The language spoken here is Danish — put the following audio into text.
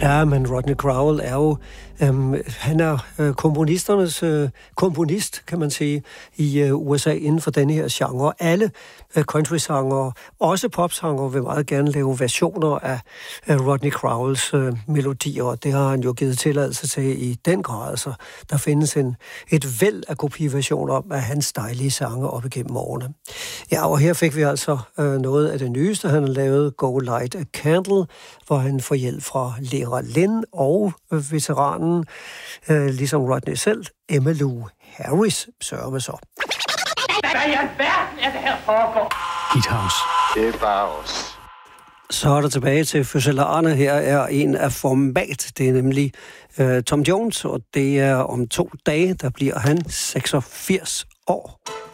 Ja, men Rodney Crowell er jo, han er komponisternes komponist, kan man sige, i USA inden for denne her genre. Alle country-sanger, også popsanger, vil meget gerne lave versioner af Rodney Crowells melodier, og det har han jo givet tilladelse til i den grad. Så der findes et væld af kopiversioner af hans dejlige sange op igennem årene. Ja, og her fik vi altså noget af det nyeste, han har lavet, Go Light a Candle, hvor han får hjælp fra Lera Lynn og veteranen, ligesom Rodney selv, Emmylou Harris, sørger med så. Hvad i alverden er det her foregår? Hit House. Det er bare os. Så er der tilbage til fødselarerne. Her er en af format. Det er nemlig Tom Jones, og det er om 2 dage, der bliver han 86 år.